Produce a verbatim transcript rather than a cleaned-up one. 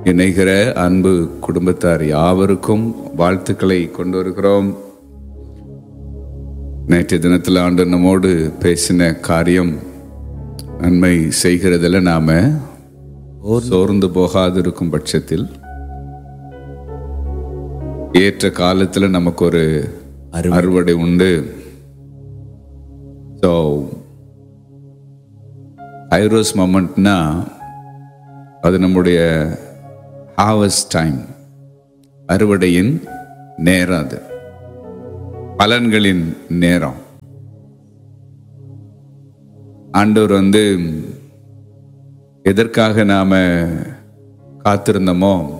இணைகிற அன்பு குடும்பத்தார் யாவருக்கும் வாழ்த்துக்களை கொண்டு வருகிறோம். நேற்று தினத்தில் ஆண்டு நம்மோடு பேசின காரியம், நன்மை செய்கிறதில் நாம சோர்ந்து போகாதிருக்கும் பட்சத்தில் ஏற்ற காலத்தில் நமக்கு ஒரு அறுவடை உண்டு. ஸோ ஐரோஸ் மொமெண்ட்னா அது நம்முடைய ஹார்வெஸ்ட் டைம், அறுவடையின் நேரம், அது பலன்களின் நேரம். ஆண்டவர் வந்து எதற்காக நாம காத்திருந்தோமோ